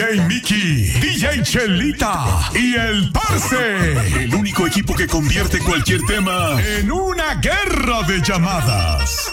DJ Mickey, DJ Chelita y el Parce. El único equipo que convierte cualquier tema en una guerra de llamadas.